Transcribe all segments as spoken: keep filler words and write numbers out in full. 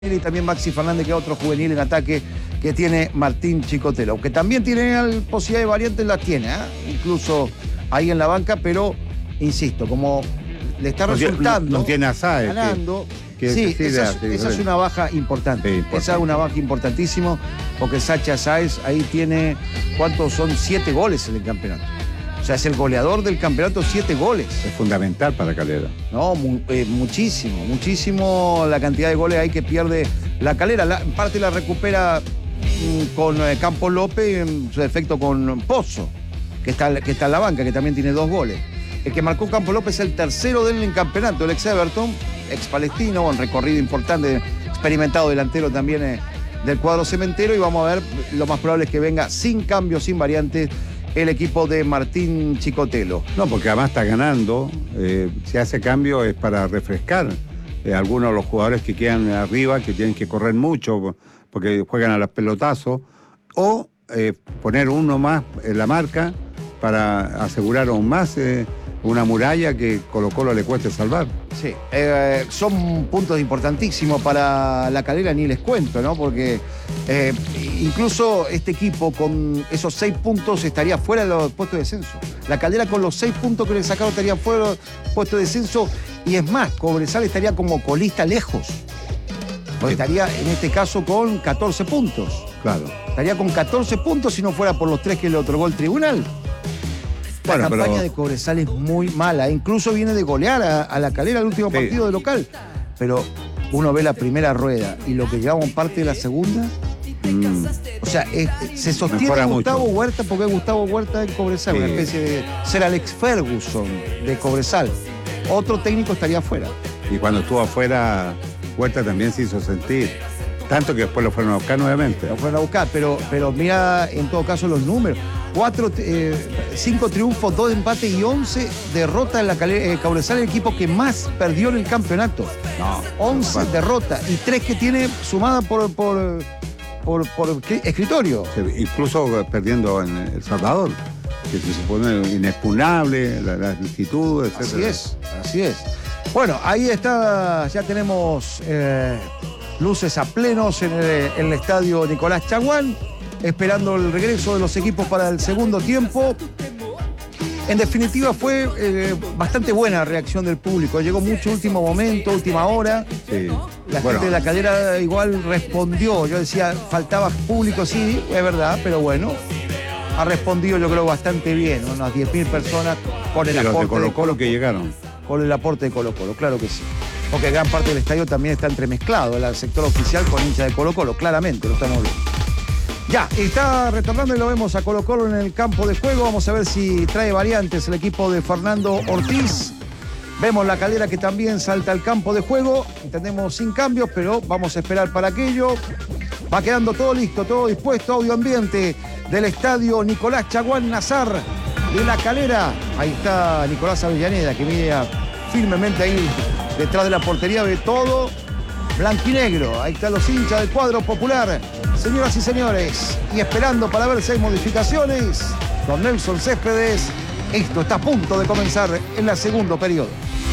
Y también Maxi Fernández, que es otro juvenil en ataque que tiene Martín Chicotelo, que también tiene posibilidad de variantes, las tiene, ¿eh? Incluso ahí en la banca, pero insisto, como le está no resultando, no, no tiene a Sáez, ganando, que, que sí, sí, esa, sí, es, sí, esa sí. es una baja importante, Sí, importante. esa es una baja importantísimo, porque Sacha Sáez ahí tiene, ¿cuántos son? Siete goles en el campeonato. O sea, es el goleador del campeonato, siete goles. Es fundamental para Calera. No, mu eh, muchísimo, muchísimo la cantidad de goles ahí que pierde la Calera. La, en parte la recupera mm, con eh, Campos López y en su defecto con Pozo, que está, que está en la banca, que también tiene dos goles. El que marcó Campos López es el tercero de él en campeonato, el ex Everton, ex palestino, un recorrido importante, experimentado delantero también eh, del cuadro cementero. Y vamos a ver, lo más probable es que venga sin cambios, sin variantes, el equipo de Martín Chicotelo. No, porque además está ganando. Eh, si hace cambio es para refrescar eh, algunos de los jugadores que quedan arriba, que tienen que correr mucho porque juegan a los pelotazos, o eh, poner uno más en la marca para asegurar aún más eh, una muralla que Colo Colo le cueste salvar. Sí, eh, son puntos importantísimos para la Calera, ni les cuento, ¿no? Porque eh, incluso este equipo con esos seis puntos estaría fuera de los puestos de descenso. La Calera con los seis puntos que le sacaron estaría fuera de los puestos de descenso, y es más, Cobresal estaría como colista lejos. O Sí. estaría en este caso con catorce puntos. Claro. Estaría con catorce puntos si no fuera por los tres que le otorgó el tribunal. La Bueno, campaña pero- de Cobresal es muy mala. Incluso viene de golear a, a la Calera el último Sí. partido de local. Pero uno ve la primera rueda y lo que llevamos parte de la segunda. Mm. O sea, es- se sostiene Mejora Gustavo mucho. Huerta porque es Gustavo Huerta en Cobresal. Sí. Una especie de ser Alex Ferguson de Cobresal. Otro técnico estaría afuera. Y cuando estuvo afuera, Huerta también se hizo sentir. Tanto que después lo fueron a buscar nuevamente. Lo fueron a buscar, pero, pero mira en todo caso los números. Cuatro, eh, cinco triunfos, dos empates y once derrotas en la Calera, eh, Cobresal, el equipo que más perdió en el campeonato. No. once Bueno. derrotas y tres que tiene sumadas por, por, por, por escritorio. Incluso perdiendo en El Salvador, que se supone inexpugnable, la, la altitud, etcétera. Así es, así es. Bueno, ahí está, ya tenemos eh, luces a plenos en el, en el estadio Nicolás Chaguán, esperando el regreso de los equipos para el segundo tiempo. En definitiva fue eh, bastante buena la reacción del público, llegó mucho último momento, última hora. Sí. La Bueno, gente de la Calera igual respondió, yo decía, faltaba público, sí, es verdad, pero bueno, ha respondido yo creo bastante bien, unas diez mil personas con el y los de aporte Colo de Colo que llegaron. con el aporte de Colo Colo, claro que sí. Porque gran parte del estadio también está entremezclado, el sector oficial con hincha de Colo Colo, claramente, lo estamos viendo. Ya, está retornando y lo vemos a Colo Colo en el campo de juego. Vamos a ver si trae variantes el equipo de Fernando Ortiz. Vemos la Calera que también salta al campo de juego. Entendemos sin cambios, pero vamos a esperar para aquello. Va quedando todo listo, todo dispuesto. Audio ambiente del estadio Nicolás Chaguán Nazar de la Calera. Ahí está Nicolás Avellaneda, que mira firmemente ahí detrás de la portería, ve todo blanquinegro. Ahí están los hinchas del cuadro popular. Señoras y señores, y esperando para ver si hay modificaciones, don Nelson Céspedes, esto está a punto de comenzar en el segundo periodo.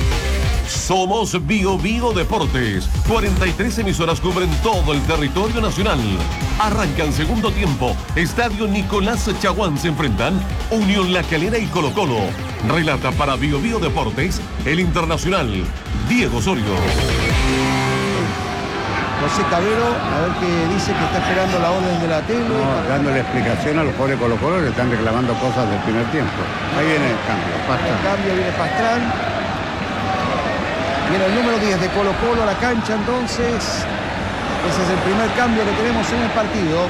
Somos Bio Bio Deportes. cuarenta y tres emisoras cubren todo el territorio nacional. Arrancan segundo tiempo. Estadio Nicolás Chaguán se enfrentan Unión La Calera y Colo Colo. Relata para Bio Bio Deportes el internacional Diego Osorio. José Cabero, a ver qué dice, que está esperando la orden de la tele. No, dándole explicación a los pobres Colo Colo, le están reclamando cosas del primer tiempo. Ahí viene el cambio. El Basta. cambio, viene Pastrán. Viene el número diez de Colo Colo a la cancha, entonces. Ese es el primer cambio que tenemos en el partido.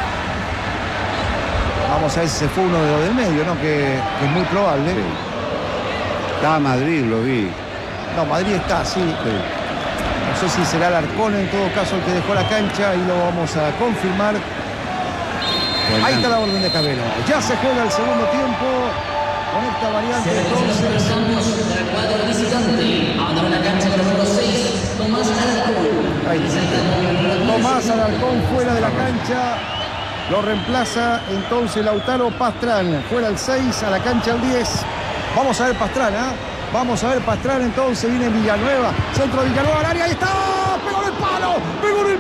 Vamos a ver si se fue uno de los del medio, ¿no? Que, que es muy probable. Sí. Estaba Madrid, lo vi. No, Madrid está, sí. Sí. No sé si será Alarcón en todo caso el que dejó la cancha, y lo vamos a confirmar. Ahí está la orden de Cabero. Ya se juega el segundo tiempo. Con esta variante entonces. Ahí está. Tomás Alarcón fuera de la cancha. Lo reemplaza entonces Lautaro Pastrán. Fuera el seis, a la cancha el diez. Vamos a ver Pastrán, ¿ah? ¿eh? Vamos a ver Pastrán entonces. Viene Villanueva. Centro de Villanueva al área. Ahí está. Pegó el palo. palo, pegó en el